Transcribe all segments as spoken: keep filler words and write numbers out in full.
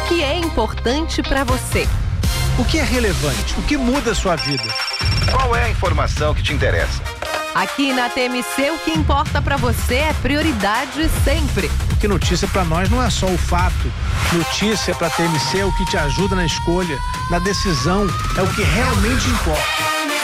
que é importante para você. O que é relevante? O que muda a sua vida? Qual é a informação que te interessa? Aqui na T M C, o que importa para você é prioridade sempre. Porque notícia para nós não é só o fato. Notícia para T M C é o que te ajuda na escolha, na decisão, é o que realmente importa.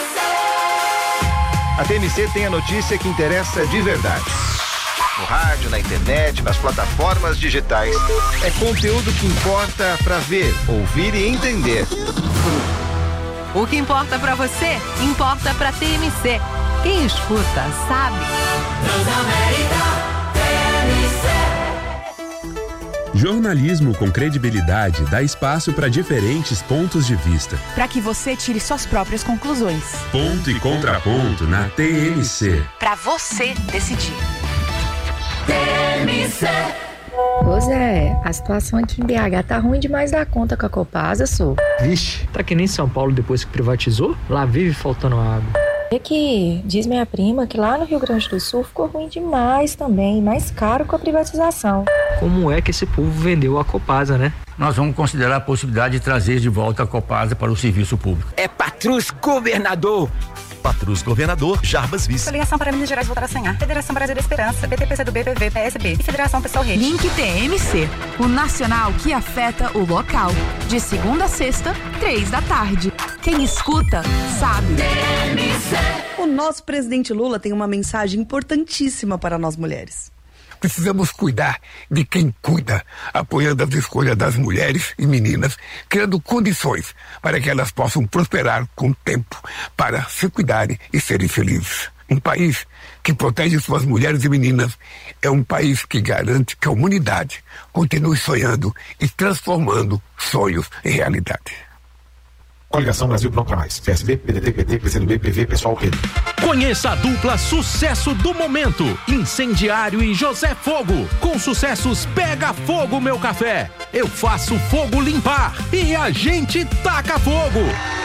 A T M C tem a notícia que interessa de verdade. No rádio, na internet, nas plataformas digitais. É conteúdo que importa para ver, ouvir e entender. O que importa para você, importa para T M C. Quem escuta, sabe. Transamérica T M C. Jornalismo com credibilidade dá espaço para diferentes pontos de vista. Para que você tire suas próprias conclusões. Ponto e contraponto na T M C. Para você decidir. T M C. Ô Zé, a situação aqui em B H tá ruim demais da conta com a Copasa, sou. Vixe, tá que nem São Paulo depois que privatizou? Lá vive faltando água. É que diz minha prima que lá no Rio Grande do Sul ficou ruim demais também, mais caro com a privatização. Como é que esse povo vendeu a Copasa, né? Nós vamos considerar a possibilidade de trazer de volta a Copasa para o serviço público. É Patrus Governador. Patrus Governador, Jarbas Vice. Coligação para Minas Gerais voltar a sonhar. Federação Brasil da Esperança, P T P C do B, P V, P S B e Federação Pessoal Rede. Link T M C, o nacional que afeta o local. De segunda a sexta, três da tarde. Quem escuta, sabe. T M C. O nosso presidente Lula tem uma mensagem importantíssima para nós mulheres. Precisamos cuidar de quem cuida, apoiando as escolhas das mulheres e meninas, criando condições para que elas possam prosperar com o tempo, para se cuidarem e serem felizes. Um país que protege suas mulheres e meninas é um país que garante que a humanidade continue sonhando e transformando sonhos em realidade. Coligação Brasil Pronto pra Mais. P S B, P D T, P T, P C do B, P V, Pessoal Rede. Conheça a dupla sucesso do momento, Incendiário e José Fogo. Com sucessos Pega Fogo Meu Café, Eu Faço Fogo Limpar e A Gente Taca Fogo.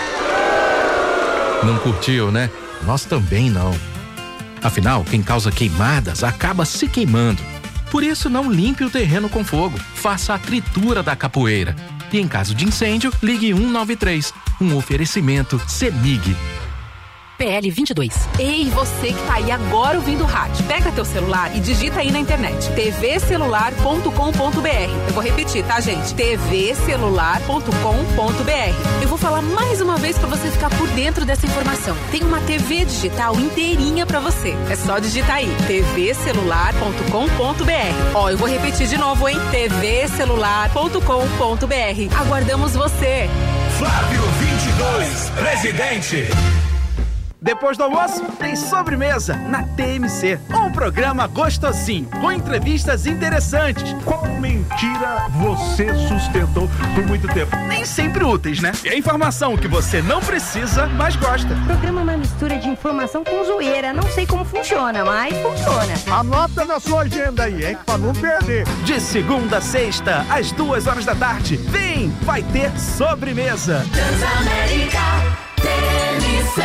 Não curtiu, né? Nós também não. Afinal, quem causa queimadas acaba se queimando. Por isso, não limpe o terreno com fogo. Faça a tritura da capoeira. E em caso de incêndio, ligue um nove três. Um oferecimento CEMIG. P L vinte e dois. Ei, você que tá aí agora ouvindo o rádio. Pega teu celular e digita aí na internet. t v celular ponto com ponto b r. Eu vou repetir, tá, gente? t v celular ponto com ponto b r. Eu vou falar mais uma vez pra você ficar por dentro dessa informação. Tem uma T V digital inteirinha pra você. É só digitar aí. t v celular ponto com ponto b r. Ó, eu vou repetir de novo, hein? t v celular ponto com ponto b r. Aguardamos você. Flávio vinte e dois, presidente. Depois do almoço, tem sobremesa na T M C. Um programa gostosinho, com entrevistas interessantes. Qual mentira você sustentou por muito tempo? Nem sempre úteis, né? E a informação que você não precisa, mas gosta. O programa é uma mistura de informação com zoeira. Não sei como funciona, mas funciona. Anota na sua agenda aí, hein? Pra não perder. De segunda a sexta, às duas horas da tarde. Vem, vai ter sobremesa. Transamérica T M C.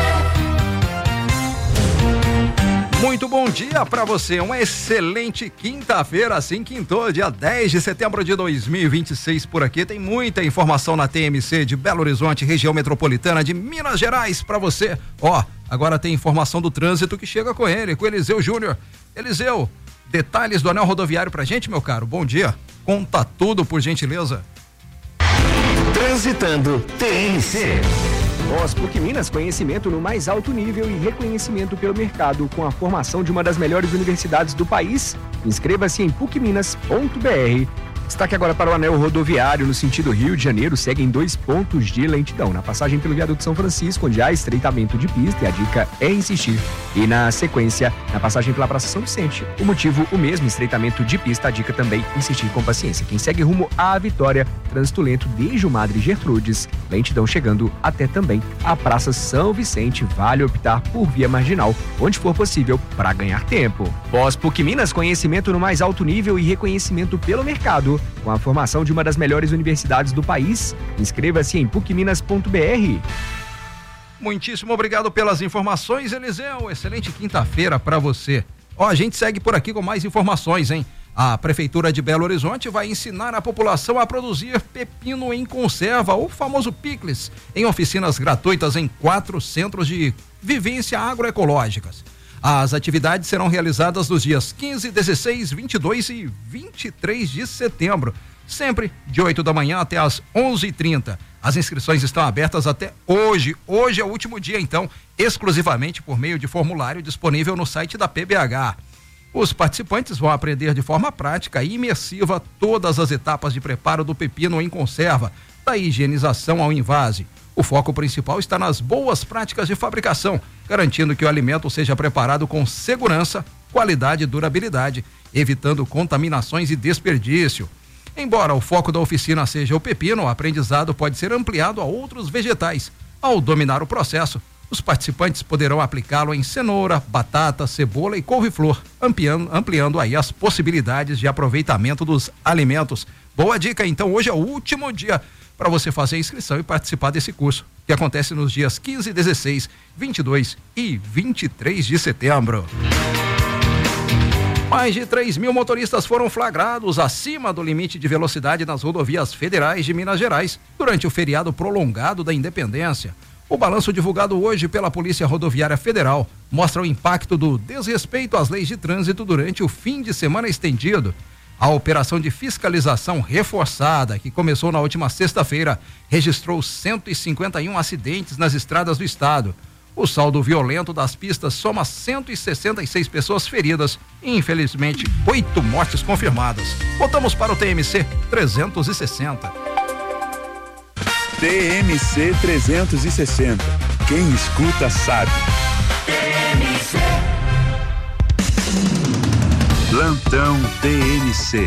Muito bom dia pra você, uma excelente quinta-feira, assim quintou, dia dez de setembro de dois mil e vinte e seis por aqui. Tem muita informação na T M C de Belo Horizonte, região metropolitana de Minas Gerais pra você. Ó, agora tem informação do trânsito que chega com ele, com Eliseu Júnior. Eliseu, detalhes do anel rodoviário pra gente, meu caro, bom dia. Conta tudo, por gentileza. Transitando T M C. Pós PUC Minas, conhecimento no mais alto nível e reconhecimento pelo mercado com a formação de uma das melhores universidades do país. Inscreva-se em puc minas ponto b r. Destaque agora para o anel rodoviário no sentido Rio de Janeiro, seguem dois pontos de lentidão. Na passagem pelo viaduto São Francisco, onde há estreitamento de pista, e a dica é insistir. E na sequência, na passagem pela Praça São Vicente, o motivo, o mesmo estreitamento de pista, a dica também insistir com paciência. Quem segue rumo à Vitória, trânsito lento desde o Madre Gertrudes, lentidão chegando até também a Praça São Vicente. Vale optar por via marginal, onde for possível, para ganhar tempo. Pós PUC Minas, conhecimento no mais alto nível e reconhecimento pelo mercado com a formação de uma das melhores universidades do país. Inscreva-se em puc minas ponto b r. Muitíssimo obrigado pelas informações, Eliseu. Excelente quinta-feira para você. Ó, a gente segue por aqui com mais informações, hein? A Prefeitura de Belo Horizonte vai ensinar a população a produzir pepino em conserva, o famoso picles, em oficinas gratuitas em quatro centros de vivência agroecológicas. As atividades serão realizadas nos dias quinze, dezesseis, vinte e dois e vinte e três de setembro, sempre de oito da manhã até as onze e trinta. As inscrições estão abertas até hoje. Hoje é o último dia, então, exclusivamente por meio de formulário disponível no site da P B H. Os participantes vão aprender de forma prática e imersiva todas as etapas de preparo do pepino em conserva, da higienização ao invase. O foco principal está nas boas práticas de fabricação, garantindo que o alimento seja preparado com segurança, qualidade e durabilidade, evitando contaminações e desperdício. Embora o foco da oficina seja o pepino, o aprendizado pode ser ampliado a outros vegetais. Ao dominar o processo, os participantes poderão aplicá-lo em cenoura, batata, cebola e couve-flor, ampliando, ampliando aí as possibilidades de aproveitamento dos alimentos. Boa dica, então, hoje é o último dia para você fazer a inscrição e participar desse curso, que acontece nos dias quinze, dezesseis, vinte e dois e vinte e três de setembro. Mais de três mil motoristas foram flagrados acima do limite de velocidade nas rodovias federais de Minas Gerais durante o feriado prolongado da Independência. O balanço divulgado hoje pela Polícia Rodoviária Federal mostra o impacto do desrespeito às leis de trânsito durante o fim de semana estendido. A operação de fiscalização reforçada, que começou na última sexta-feira, registrou cento e cinquenta e um acidentes nas estradas do estado. O saldo violento das pistas soma cento e sessenta e seis pessoas feridas e, infelizmente, oito mortes confirmadas. Voltamos para o T M C trezentos e sessenta. T M C trezentos e sessenta. Quem escuta sabe. T M C. Plantão T M C.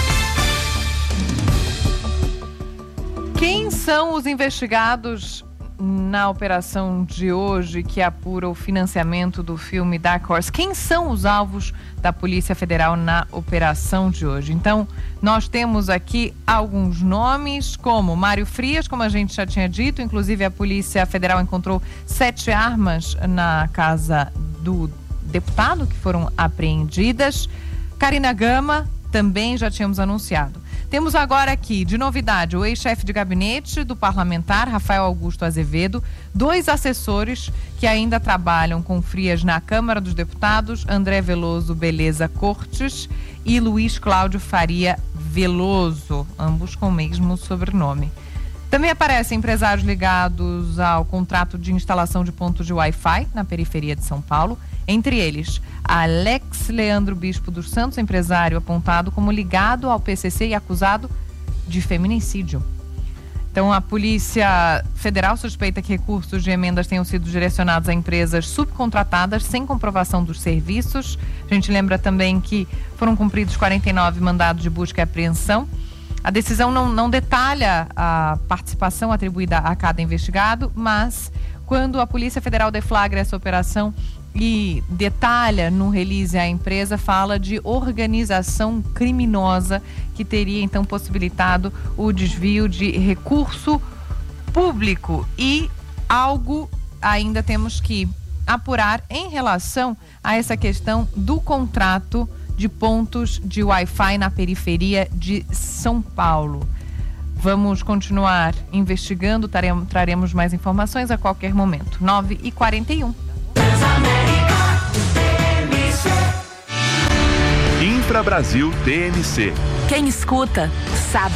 Quem são os investigados na operação de hoje que apura o financiamento do filme Dark Horse? Quem são os alvos da Polícia Federal na operação de hoje? Então, nós temos aqui alguns nomes, como Mário Frias, como a gente já tinha dito, inclusive a Polícia Federal encontrou sete armas na casa do deputado que foram apreendidas. Karina Gama, também já tínhamos anunciado. Temos agora aqui, de novidade, o ex-chefe de gabinete do parlamentar, Rafael Augusto Azevedo, dois assessores que ainda trabalham com Frias na Câmara dos Deputados, André Veloso Beleza Cortes e Luiz Cláudio Faria Veloso, ambos com o mesmo sobrenome. Também aparecem empresários ligados ao contrato de instalação de pontos de Wi-Fi na periferia de São Paulo, entre eles Alex Leandro Bispo dos Santos, empresário apontado como ligado ao P C C e acusado de feminicídio. Então, a Polícia Federal suspeita que recursos de emendas tenham sido direcionados a empresas subcontratadas sem comprovação dos serviços. A gente lembra também que foram cumpridos quarenta e nove mandados de busca e apreensão. A decisão não, não detalha a participação atribuída a cada investigado, mas quando a Polícia Federal deflagra essa operação e detalha no release a empresa, fala de organização criminosa que teria então possibilitado o desvio de recurso público e algo ainda temos que apurar em relação a essa questão do contrato de pontos de Wi-Fi na periferia de São Paulo. Vamos continuar investigando, taremos, traremos mais informações a qualquer momento. nove e quarenta e um. Infra Brasil T M C. Quem escuta, sabe.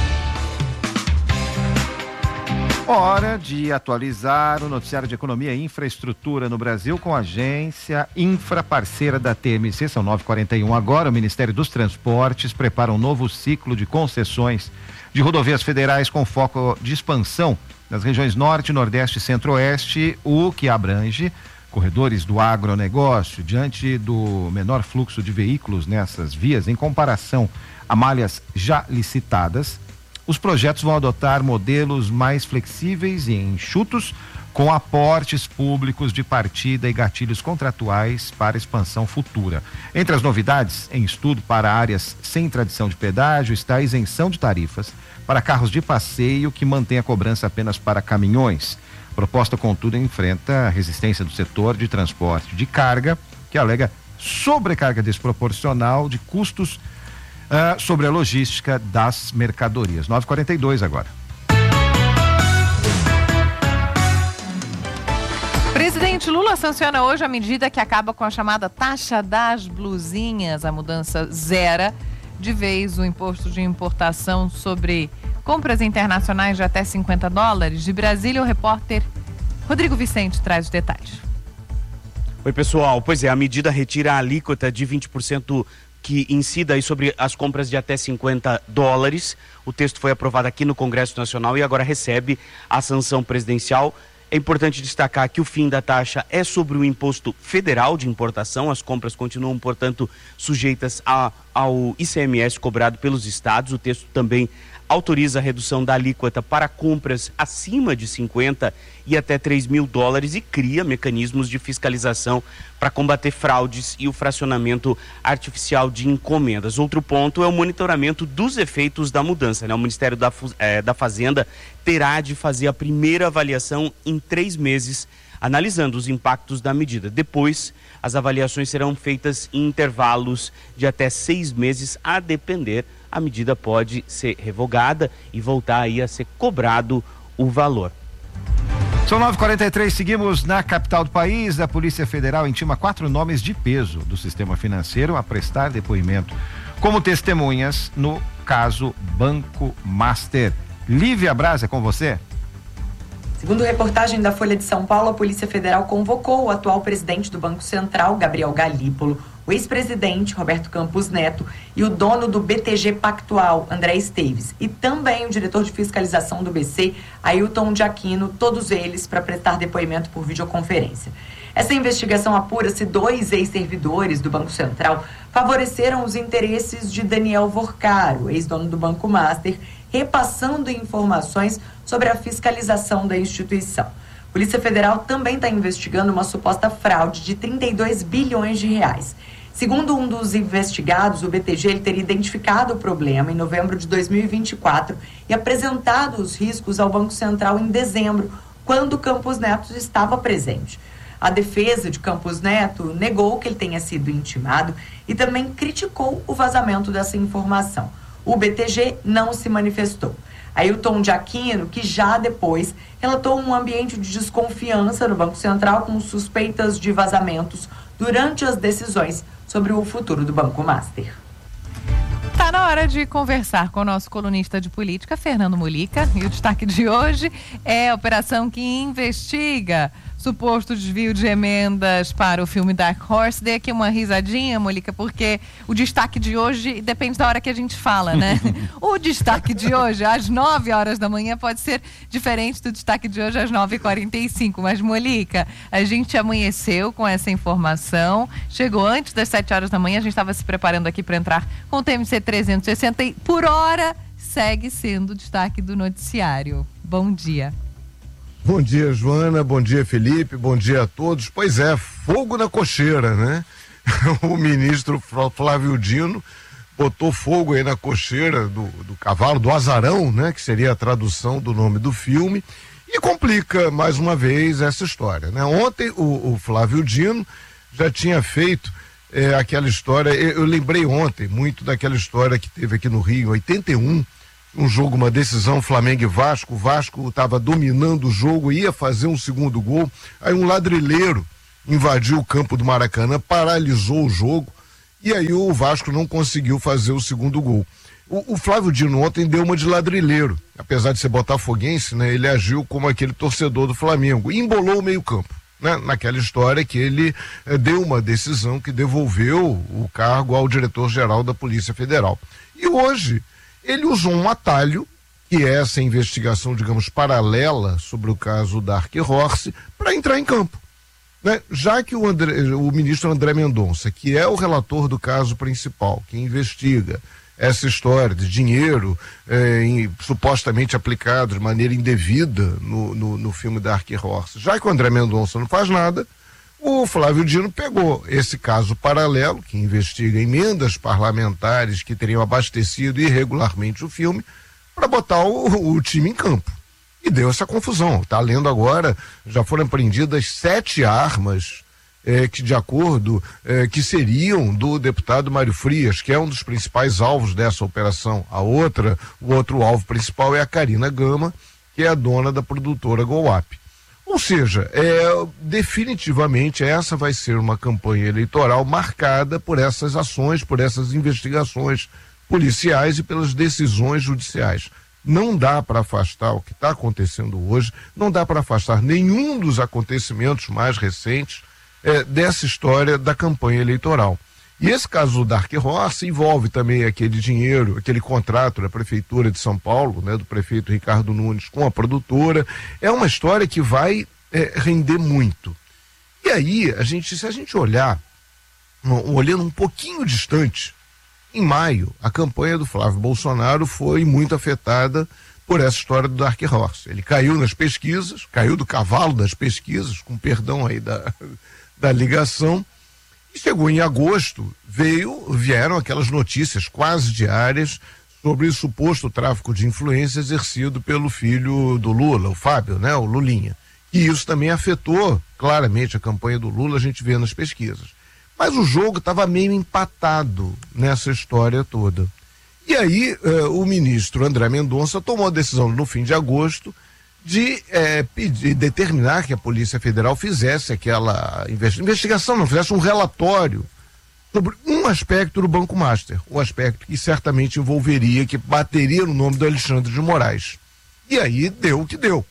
Hora de atualizar o noticiário de economia e infraestrutura no Brasil com a agência Infra, parceira da T M C. São nove e quarenta e um agora. O Ministério dos Transportes prepara um novo ciclo de concessões de rodovias federais com foco de expansão nas regiões Norte, Nordeste e Centro-Oeste, o que abrange corredores do agronegócio. Diante do menor fluxo de veículos nessas vias em comparação a malhas já licitadas, os projetos vão adotar modelos mais flexíveis e enxutos, com aportes públicos de partida e gatilhos contratuais para expansão futura. Entre as novidades, em estudo para áreas sem tradição de pedágio, está a isenção de tarifas para carros de passeio que mantém a cobrança apenas para caminhões. A proposta, contudo, enfrenta a resistência do setor de transporte de carga, que alega sobrecarga desproporcional de custos uh, sobre a logística das mercadorias. nove e quarenta e dois agora. Presidente Lula sanciona hoje a medida que acaba com a chamada taxa das blusinhas. A mudança zera de vez o imposto de importação sobre compras internacionais de até cinquenta dólares. De Brasília, o repórter Rodrigo Vicente traz os detalhes. Oi, pessoal. Pois é, a medida retira a alíquota de vinte por cento que incida aí sobre as compras de até cinquenta dólares. O texto foi aprovado aqui no Congresso Nacional e agora recebe a sanção presidencial. É importante destacar que o fim da taxa é sobre o imposto federal de importação. As compras continuam, portanto, sujeitas a, ao I C M S cobrado pelos estados. O texto também autoriza a redução da alíquota para compras acima de cinquenta e até três mil dólares e cria mecanismos de fiscalização para combater fraudes e o fracionamento artificial de encomendas. Outro ponto é o monitoramento dos efeitos da mudança, né? O Ministério da, é, da Fazenda terá de fazer a primeira avaliação em três meses, analisando os impactos da medida. Depois, as avaliações serão feitas em intervalos de até seis meses, a depender. A medida pode ser revogada e voltar aí a ser cobrado o valor. São nove e quarenta e três, seguimos na capital do país. A Polícia Federal intima quatro nomes de peso do sistema financeiro a prestar depoimento como testemunhas no caso Banco Master. Lívia Braz, é com você. Segundo reportagem da Folha de São Paulo, a Polícia Federal convocou o atual presidente do Banco Central, Gabriel Galípolo, o ex-presidente, Roberto Campos Neto, e o dono do B T G Pactual, André Esteves, e também o diretor de fiscalização do B C, Ailton de Aquino, todos eles para prestar depoimento por videoconferência. Essa investigação apura se dois ex-servidores do Banco Central favoreceram os interesses de Daniel Vorcaro, ex-dono do Banco Master, repassando informações sobre a fiscalização da instituição. A Polícia Federal também está investigando uma suposta fraude de trinta e dois bilhões de reais. Segundo um dos investigados, o B T G ele teria identificado o problema em novembro de dois mil e vinte e quatro e apresentado os riscos ao Banco Central em dezembro, quando Campos Neto estava presente. A defesa de Campos Neto negou que ele tenha sido intimado e também criticou o vazamento dessa informação. O B T G não se manifestou. Ailton de Aquino, que já depois relatou um ambiente de desconfiança no Banco Central com suspeitas de vazamentos durante as decisões sobre o futuro do Banco Master. Tá na hora de conversar com o nosso colunista de política, Fernando Mulica, e o destaque de hoje é a operação que investiga suposto desvio de emendas para o filme Dark Horse. Dei aqui uma risadinha, Molica, porque o destaque de hoje depende da hora que a gente fala, né? O destaque de hoje, às nove horas da manhã, pode ser diferente do destaque de hoje às nove e quarenta e cinco. Mas, Molica, a gente amanheceu com essa informação, chegou antes das sete horas da manhã, a gente estava se preparando aqui para entrar com o T M C trezentos e sessenta e, por hora, segue sendo o destaque do noticiário. Bom dia. Bom dia, Joana, bom dia, Felipe, bom dia a todos. Pois é, fogo na cocheira, né? O ministro Flávio Dino botou fogo aí na cocheira do, do cavalo, do azarão, né? Que seria a tradução do nome do filme, e complica mais uma vez essa história, né? Ontem o, o Flávio Dino já tinha feito é, aquela história, eu, eu lembrei ontem muito daquela história que teve aqui no Rio, em oitenta e um, um jogo, uma decisão, Flamengo e Vasco. O Vasco estava dominando o jogo, ia fazer um segundo gol, aí um ladrilheiro invadiu o campo do Maracanã, paralisou o jogo, e aí o Vasco não conseguiu fazer o segundo gol. O, o Flávio Dino ontem deu uma de ladrilheiro, apesar de ser botafoguense, né? Ele agiu como aquele torcedor do Flamengo, e embolou o meio campo, né? Naquela história que ele eh, deu uma decisão que devolveu o cargo ao diretor-geral da Polícia Federal. E hoje ele usou um atalho, que é essa investigação, digamos, paralela sobre o caso Dark Horse, para entrar em campo, né? Já que o, André, o ministro André Mendonça, que é o relator do caso principal, que investiga essa história de dinheiro eh, em, supostamente aplicado de maneira indevida no, no, no filme Dark Horse, já que o André Mendonça não faz nada, o Flávio Dino pegou esse caso paralelo, que investiga emendas parlamentares que teriam abastecido irregularmente o filme, para botar o, o time em campo. E deu essa confusão. Está lendo agora, já foram apreendidas sete armas É, que de acordo, é, que seriam do deputado Mário Frias, que é um dos principais alvos dessa operação. A outra, o outro alvo principal é a Karina Gama, que é a dona da produtora Goap. Ou seja, é, definitivamente essa vai ser uma campanha eleitoral marcada por essas ações, por essas investigações policiais e pelas decisões judiciais. Não dá para afastar o que está acontecendo hoje, não dá para afastar nenhum dos acontecimentos mais recentes É, dessa história da campanha eleitoral. E esse caso do Dark Horse envolve também aquele dinheiro, aquele contrato da Prefeitura de São Paulo, né, do prefeito Ricardo Nunes com a produtora. É uma história que vai é, render muito. E aí, a gente, se a gente olhar, um, olhando um pouquinho distante, em maio, a campanha do Flávio Bolsonaro foi muito afetada por essa história do Dark Horse. Ele caiu nas pesquisas, caiu do cavalo das pesquisas, com perdão aí da... da ligação, e chegou em agosto, veio, vieram aquelas notícias quase diárias sobre o suposto tráfico de influência exercido pelo filho do Lula, o Fábio, né, o Lulinha. E isso também afetou claramente a campanha do Lula, a gente vê nas pesquisas. Mas o jogo estava meio empatado nessa história toda. E aí eh, o ministro André Mendonça tomou a decisão no fim de agosto de é, pedir, determinar que a Polícia Federal fizesse aquela investigação, não fizesse um relatório sobre um aspecto do Banco Master, um aspecto que certamente envolveria, que bateria no nome do Alexandre de Moraes. E aí deu o que deu,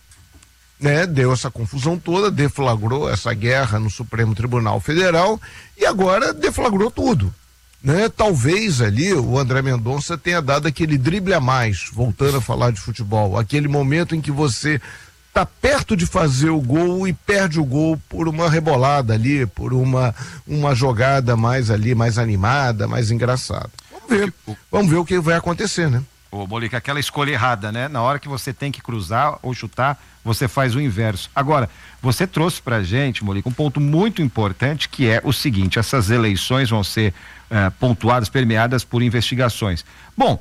né? Deu essa confusão toda, deflagrou essa guerra no Supremo Tribunal Federal e agora deflagrou tudo. Né? Talvez ali o André Mendonça tenha dado aquele drible a mais, voltando a falar de futebol, aquele momento em que você está perto de fazer o gol e perde o gol por uma rebolada ali, por uma, uma jogada mais ali, mais animada, mais engraçada. Vamos ver, vamos ver o que vai acontecer, né? Ô, Molica, aquela escolha errada, né? Na hora que você tem que cruzar ou chutar, você faz o inverso. Agora, você trouxe pra gente, Molica, um ponto muito importante, que é o seguinte: essas eleições vão ser uh, pontuadas, permeadas por investigações. Bom,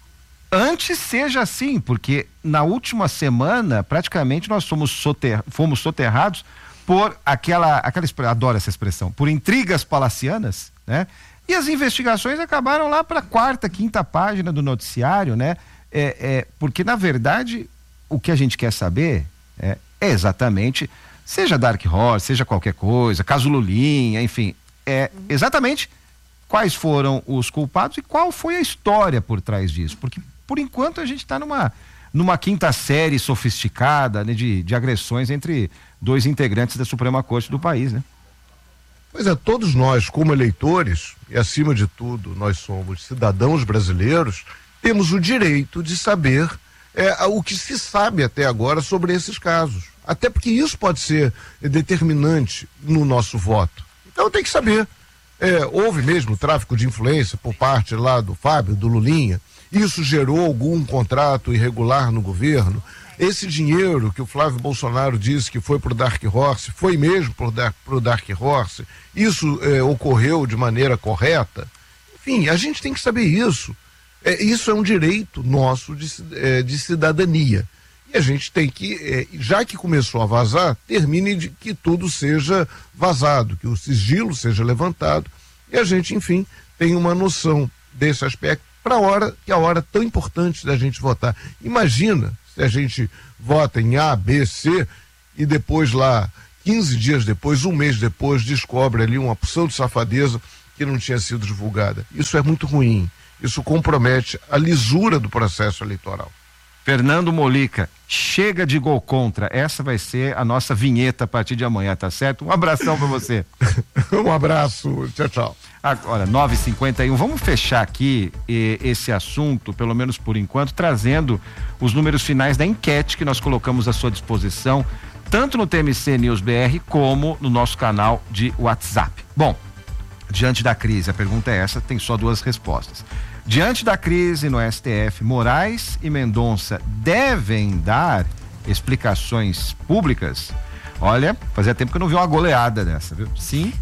antes seja assim, porque na última semana, praticamente, nós fomos, soter, fomos soterrados por aquela, aquela, adoro essa expressão, por intrigas palacianas, né? E as investigações acabaram lá para a quarta, quinta página do noticiário, né? É, é, porque, na verdade, o que a gente quer saber é, é exatamente, seja Dark Horse, seja qualquer coisa, caso Lulinha, enfim, é exatamente quais foram os culpados e qual foi a história por trás disso. Porque, por enquanto, a gente está numa, numa quinta série sofisticada, né, de, de agressões entre dois integrantes da Suprema Corte do país, né? Pois é, todos nós, como eleitores, e acima de tudo, nós somos cidadãos brasileiros, temos o direito de saber é, o que se sabe até agora sobre esses casos. Até porque isso pode ser determinante no nosso voto. Então tem que saber. É, houve mesmo tráfico de influência por parte lá do Fábio, do Lulinha? Isso gerou algum contrato irregular no governo? Esse dinheiro que o Flávio Bolsonaro disse que foi para o Dark Horse, foi mesmo para o Dark Horse? Isso é, ocorreu de maneira correta? Enfim, a gente tem que saber isso. É, isso é um direito nosso de, é, de cidadania. E a gente tem que, é, já que começou a vazar, termine de que tudo seja vazado, que o sigilo seja levantado e a gente, enfim, tenha uma noção desse aspecto para a hora, que é a hora tão importante da gente votar. Imagina se a gente vota em A, B, C e depois lá, quinze dias depois, um mês depois, descobre ali uma porção de safadeza que não tinha sido divulgada. Isso é muito ruim. Isso compromete a lisura do processo eleitoral. Fernando Molica, chega de gol contra. Essa vai ser a nossa vinheta a partir de amanhã, tá certo? Um abração para você. Um abraço, tchau, tchau. Agora, nove e cinquenta e um, vamos fechar aqui eh, esse assunto, pelo menos por enquanto, trazendo os números finais da enquete que nós colocamos à sua disposição, tanto no T M C News B R como no nosso canal de WhatsApp. Bom, diante da crise, a pergunta é essa, tem só duas respostas. Diante da crise no S T F, Moraes e Mendonça devem dar explicações públicas? Olha, fazia tempo que eu não vi uma goleada dessa, viu? Sim. Será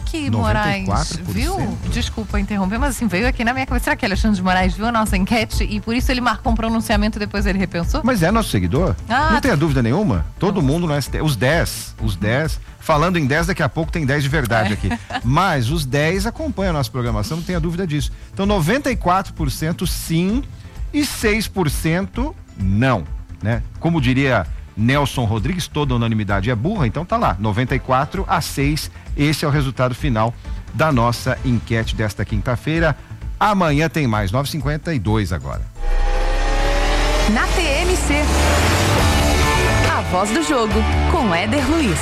que noventa e Moraes quatro por cento. viu? Desculpa interromper, mas assim, veio aqui na minha cabeça. Será que Alexandre de Moraes viu a nossa enquete e por isso ele marcou um pronunciamento e depois ele repensou? Mas é nosso seguidor? Ah, não tenha dúvida nenhuma. Todo mundo no S T F. Os dez. Os dez. Falando em dez, daqui a pouco tem dez de verdade aqui. Mas os dez acompanham a nossa programação, não tenha dúvida disso. Então, noventa e quatro por cento sim e seis por cento não, né? Como diria Nelson Rodrigues, toda unanimidade é burra, então tá lá, noventa e quatro a seis, esse é o resultado final da nossa enquete desta quinta-feira. Amanhã tem mais, nove e cinquenta e dois agora. Na T M C, a voz do jogo, com Éder Luiz.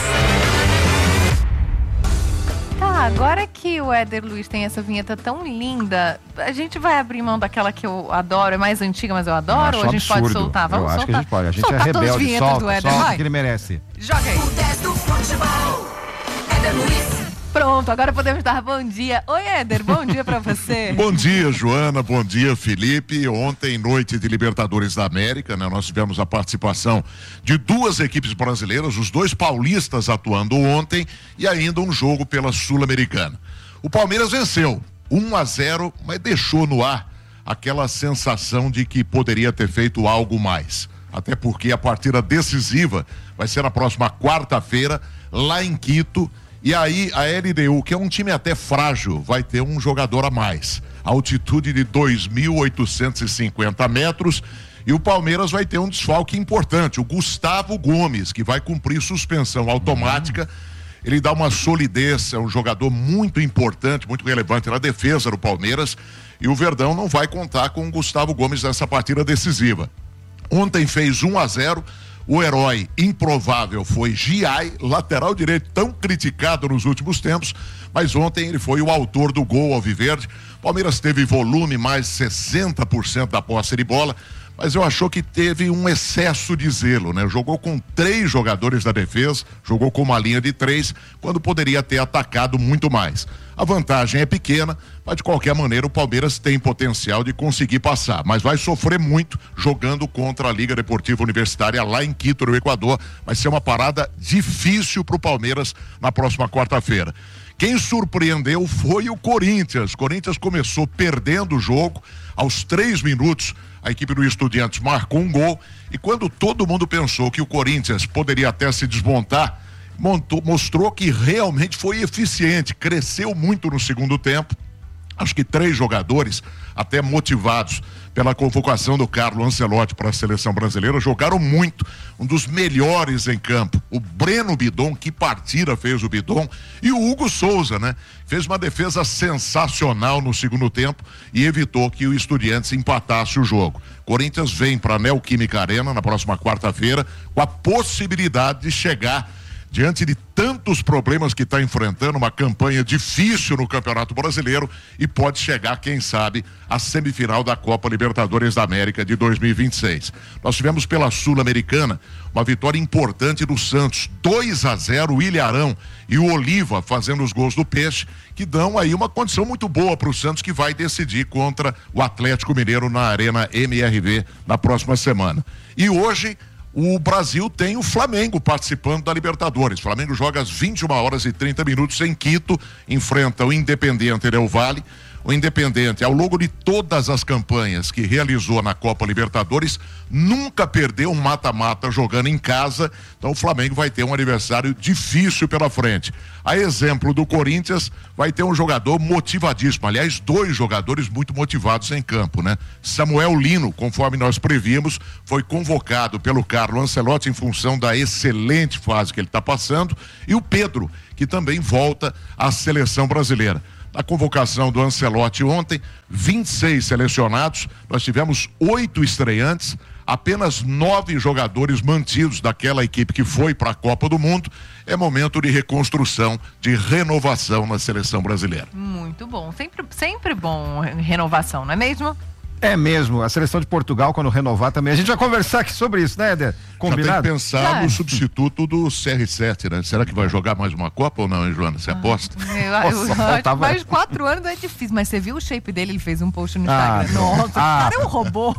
Tá, agora que o Éder Luiz tem essa vinheta tão linda, a gente vai abrir mão daquela que eu adoro, é mais antiga, mas eu adoro, ou a gente absurdo. pode soltar? Vamos eu acho soltar. que a gente pode, a gente soltar é rebelde, solta, do Éder, solta vai. que ele merece. Joga aí. O dez do futebol, Éder Luiz. Pronto, agora podemos dar bom dia. Oi, Éder, bom dia pra você. Bom dia, Joana, bom dia, Felipe. Ontem, noite de Libertadores da América, né? Nós tivemos a participação de duas equipes brasileiras, os dois paulistas atuando ontem e ainda um jogo pela Sul-Americana. O Palmeiras venceu, um a zero, mas deixou no ar aquela sensação de que poderia ter feito algo mais. Até porque a partida decisiva vai ser na próxima quarta-feira, lá em Quito. E aí a L D U, que é um time até frágil, vai ter um jogador a mais. Altitude de dois mil oitocentos e cinquenta metros. E o Palmeiras vai ter um desfalque importante, o Gustavo Gomes, que vai cumprir suspensão automática. Ele dá uma solidez, é um jogador muito importante, muito relevante na defesa do Palmeiras. E o Verdão não vai contar com o Gustavo Gomes nessa partida decisiva. Ontem fez um a zero. O herói improvável foi Giai, lateral direito tão criticado nos últimos tempos, mas ontem ele foi o autor do gol alviverde. Palmeiras teve volume, mais sessenta por cento da posse de bola, mas eu acho que teve um excesso de zelo, né? Jogou com três jogadores da defesa, jogou com uma linha de três, quando poderia ter atacado muito mais. A vantagem é pequena, mas de qualquer maneira o Palmeiras tem potencial de conseguir passar, mas vai sofrer muito jogando contra a Liga Deportiva Universitária lá em Quito, no Equador. Vai ser uma parada difícil para o Palmeiras na próxima quarta-feira. Quem surpreendeu foi o Corinthians. O Corinthians começou perdendo o jogo. Aos três minutos, a equipe do Estudiantes marcou um gol. E quando todo mundo pensou que o Corinthians poderia até se desmontar, montou, mostrou que realmente foi eficiente. Cresceu muito no segundo tempo. Acho que três jogadores, até motivados pela convocação do Carlo Ancelotti para a seleção brasileira, jogaram muito, um dos melhores em campo. O Breno Bidon, que partida fez o Bidon, e o Hugo Souza, né? Fez uma defesa sensacional no segundo tempo e evitou que o Estudiantes empatasse o jogo. Corinthians vem para a Neoquímica Arena na próxima quarta-feira com a possibilidade de chegar diante de tantos problemas que está enfrentando, uma campanha difícil no Campeonato Brasileiro, e pode chegar, quem sabe, à semifinal da Copa Libertadores da América de dois mil e vinte e seis. Nós tivemos pela Sul-Americana uma vitória importante do Santos, dois a zero, o Ilharão e o Oliva fazendo os gols do Peixe, que dão aí uma condição muito boa para o Santos, que vai decidir contra o Atlético Mineiro na Arena M R V na próxima semana. E hoje o Brasil tem o Flamengo participando da Libertadores. O Flamengo joga às vinte e uma horas e trinta minutos em Quito, enfrenta o Independiente Del Valle. O Independiente, ao longo de todas as campanhas que realizou na Copa Libertadores, nunca perdeu um mata-mata jogando em casa. Então o Flamengo vai ter um adversário difícil pela frente. A exemplo do Corinthians, vai ter um jogador motivadíssimo. Aliás, dois jogadores muito motivados em campo, né? Samuel Lino, conforme nós prevíamos, foi convocado pelo Carlo Ancelotti em função da excelente fase que ele está passando. E o Pedro, que também volta à seleção brasileira. Na convocação do Ancelotti ontem, vinte e seis selecionados, nós tivemos oito estreantes, apenas nove jogadores mantidos daquela equipe que foi para a Copa do Mundo. É momento de reconstrução, de renovação na seleção brasileira. Muito bom, sempre, sempre bom renovação, não é mesmo? É mesmo, a seleção de Portugal, quando renovar também. A gente vai conversar aqui sobre isso, né, Éder? Combinado? Já tem que pensar Claro. no substituto do C R sete, né? Será que vai jogar mais uma Copa ou não, hein, Joana? Você aposta? Eu, eu, Nossa, eu acho faltava- que mais quatro anos é difícil, mas você viu o shape dele? Ele fez um post no Ah, Instagram. não. Nossa, Ah. o cara é um robô.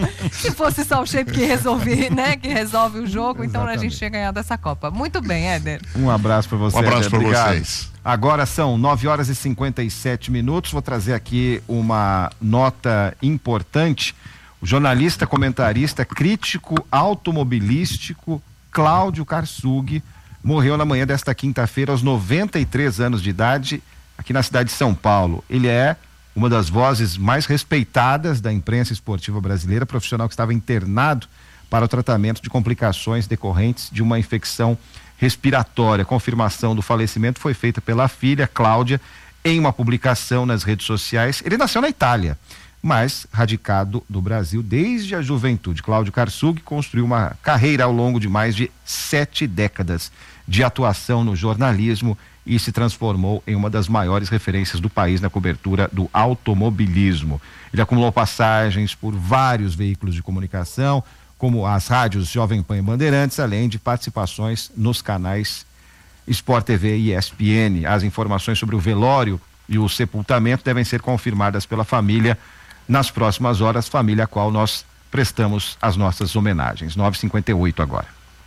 Se fosse só o shape que resolve, né? Que resolve o jogo, então a Exatamente. gente ia ganhar dessa Copa. Muito bem, Éder. Um abraço para você. Um abraço Éder. para Obrigado. vocês. Agora são nove horas e cinquenta e sete minutos. Vou trazer aqui uma nota importante. O jornalista, comentarista, crítico automobilístico Cláudio Karsug morreu na manhã desta quinta-feira aos noventa e três anos de idade aqui na cidade de São Paulo. Ele é uma das vozes mais respeitadas da imprensa esportiva brasileira, profissional que estava internado para o tratamento de complicações decorrentes de uma infecção respiratória. A confirmação do falecimento foi feita pela filha, Cláudia, em uma publicação nas redes sociais. Ele nasceu na Itália, mas radicado no Brasil desde a juventude. Cláudio Karsug construiu uma carreira ao longo de mais de sete décadas de atuação no jornalismo e se transformou em uma das maiores referências do país na cobertura do automobilismo. Ele acumulou passagens por vários veículos de comunicação, como as rádios Jovem Pan e Bandeirantes, além de participações nos canais Sport T V e E S P N. As informações sobre o velório e o sepultamento devem ser confirmadas pela família nas próximas horas, família a qual nós prestamos as nossas homenagens. nove e cinquenta e oito agora.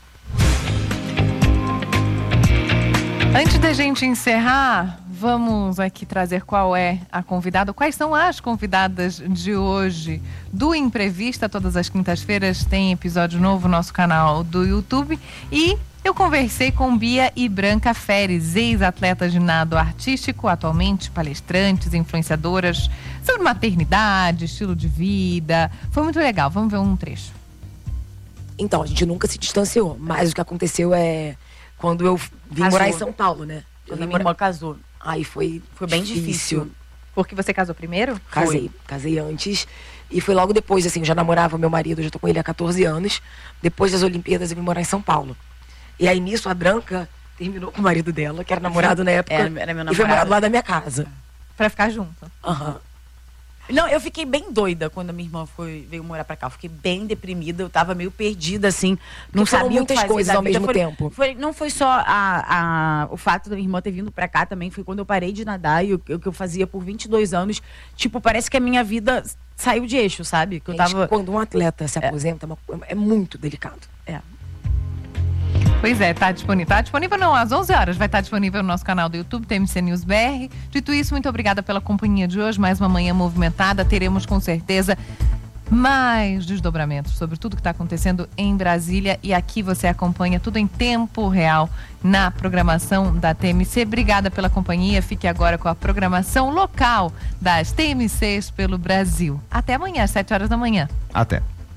Antes da gente encerrar, vamos aqui trazer qual é a convidada, quais são as convidadas de hoje do Imprevista. Todas as quintas-feiras tem episódio novo no nosso canal do YouTube. E eu conversei com Bia e Branca Feres, ex-atletas de nado artístico, atualmente palestrantes, influenciadoras, sobre maternidade, estilo de vida. Foi muito legal, vamos ver um trecho. Então, a gente nunca se distanciou, mas o que aconteceu é quando eu vim casou. morar em São Paulo, né? Quando a minha irmã casou. Aí foi Foi bem difícil. difícil. Porque você casou primeiro? Casei, foi. casei antes. E foi logo depois, assim, eu já namorava meu marido, eu já tô com ele há catorze anos. Depois das Olimpíadas eu vim morar em São Paulo. E aí nisso a Branca terminou com o marido dela, que era namorado na época. Era, era meu namorado. E foi morar do lado da minha casa. Pra ficar junto. Aham. Uhum. Não, eu fiquei bem doida quando a minha irmã foi, veio morar pra cá. Eu fiquei bem deprimida, eu tava meio perdida, assim. Não Porque sabia muitas o que fazer coisas da ao vida. mesmo Foi, tempo. Foi, não foi só a, a, o fato da minha irmã ter vindo pra cá também, foi quando eu parei de nadar e o, o que eu fazia por vinte e dois anos. Tipo, parece que a minha vida saiu de eixo, sabe? Que eu Gente, tava... Quando um atleta se aposenta, é, é muito delicado. É. Pois é, tá disponível. Tá disponível não, às onze horas vai estar disponível no nosso canal do YouTube, T M C News B R. Dito isso, muito obrigada pela companhia de hoje. Mais uma manhã movimentada. Teremos com certeza mais desdobramentos sobre tudo que está acontecendo em Brasília. E aqui você acompanha tudo em tempo real na programação da T M C. Obrigada pela companhia. Fique agora com a programação local das T M Cs pelo Brasil. Até amanhã, às sete horas da manhã. Até.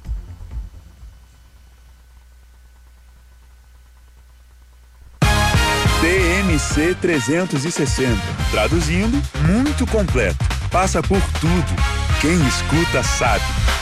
T M C trezentos e sessenta. Traduzindo, muito completo. Passa por tudo. Quem escuta sabe.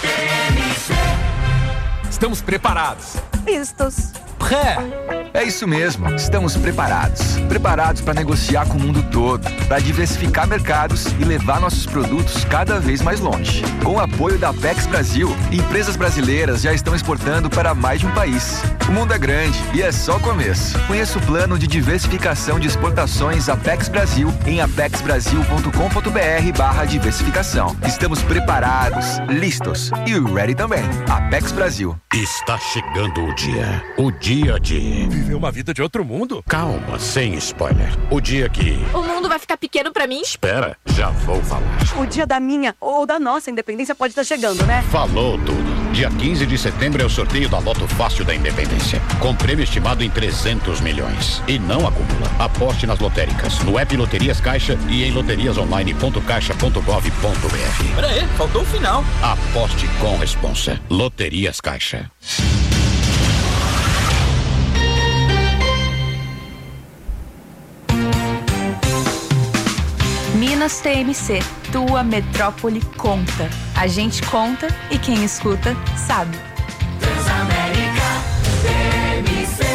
Estamos preparados. Vistos. Pré. É isso mesmo, estamos preparados. Preparados para negociar com o mundo todo, para diversificar mercados e levar nossos produtos cada vez mais longe. Com o apoio da Apex Brasil, empresas brasileiras já estão exportando para mais de um país. O mundo é grande e é só o começo. Conheça o plano de diversificação de exportações Apex Brasil em apexbrasil.com.br barra diversificação. Estamos preparados, listos e ready também. Apex Brasil. Está chegando o dia. O dia de... Viver uma vida de outro mundo? Calma, sem spoiler. O dia que... O mundo vai ficar pequeno pra mim? Espera, já vou falar. O dia da minha ou da nossa independência pode estar chegando, né? Falou tudo. Dia quinze de setembro é o sorteio da Loto Fácil da Independência, com prêmio estimado em trezentos milhões. E não acumula. Aposte nas lotéricas, no app Loterias Caixa e em loterias online ponto caixa ponto gov ponto br. Pera aí, faltou o final. Aposte com responsa. Loterias Caixa. Minas T M C, tua metrópole conta. A gente conta e quem escuta sabe. Transamérica T M C.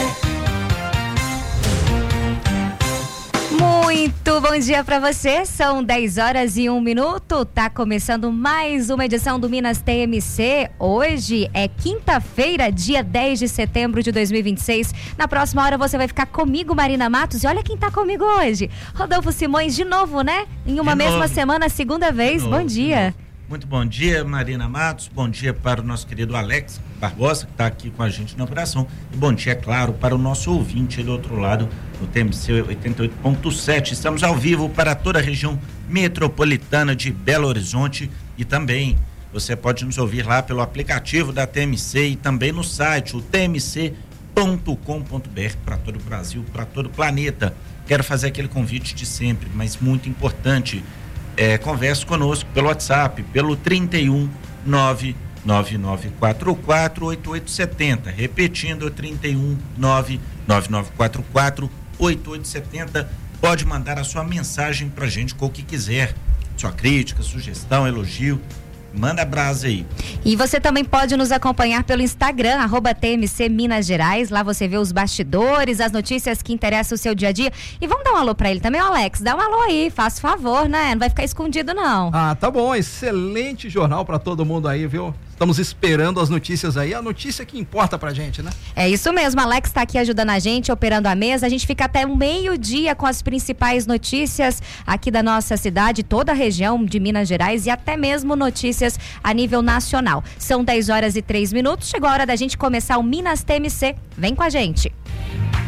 Muito bom dia pra você, são dez horas e um minuto, tá começando mais uma edição do Minas T M C. Hoje é quinta-feira, dia dez de setembro de dois mil e vinte e seis. Na próxima hora você vai ficar comigo, Marina Matos, e olha quem tá comigo hoje, Rodolfo Simões, de novo, né? Em uma De mesma novo. semana, segunda vez, De novo, bom dia. Muito bom dia, Marina Matos, bom dia para o nosso querido Alex. Barbosa, que está aqui com a gente na operação. E bom dia, é claro, para o nosso ouvinte do outro lado, no T M C oitenta e oito ponto sete. Estamos ao vivo para toda a região metropolitana de Belo Horizonte e também você pode nos ouvir lá pelo aplicativo da T M C e também no site, o t m c ponto com ponto b r, para todo o Brasil, para todo o planeta. Quero fazer aquele convite de sempre, mas muito importante. É, converse conosco pelo WhatsApp, pelo trinta e um, nove nove nove quatro quatro, oito oito sete zero. Repetindo, trinta e um, nove nove nove quatro quatro, oito oito sete zero. Pode mandar a sua mensagem pra gente com o que quiser. Sua crítica, sugestão, elogio. Manda brasa aí. E você também pode nos acompanhar pelo Instagram, arroba T M C Minas Gerais. Lá você vê os bastidores, as notícias que interessam o seu dia a dia. E vamos dar um alô pra ele também, Alex. Dá um alô aí, faz favor, né? Não vai ficar escondido, não. Ah, tá bom. Excelente jornal pra todo mundo aí, viu? Estamos esperando as notícias aí, a notícia que importa pra gente, né? É isso mesmo, Alex tá aqui ajudando a gente, operando a mesa. A gente fica até o meio-dia com as principais notícias aqui da nossa cidade, toda a região de Minas Gerais e até mesmo notícias a nível nacional. São dez horas e três minutos, chegou a hora da gente começar o Minas T M C. Vem com a gente.